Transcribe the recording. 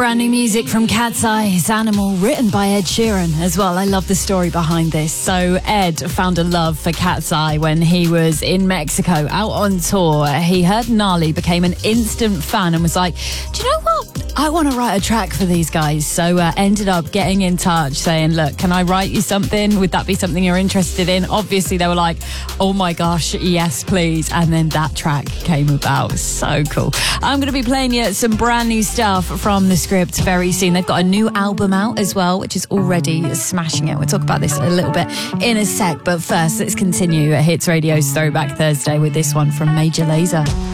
Brand new music from Cat's Eye, it's Animal, written by Ed Sheeran as well. I love the story behind this. So Ed found a love for Cat's Eye when he was in Mexico, out on tour. He heard Gnarly, became an instant fan and was like, do you know what? I want to write a track for these guys. So ended up getting in touch saying, look, can I write you something? Would that be something you're interested in? Obviously, they were like, oh my gosh, yes, please. And then that track came about. So cool. I'm going to be playing you some brand new stuff from The Script very soon. They've got a new album out as well, which is already smashing it. We'll talk about this a little bit in a sec. But first, let's continue at Hits Radio's Throwback Thursday with this one from Major Lazer.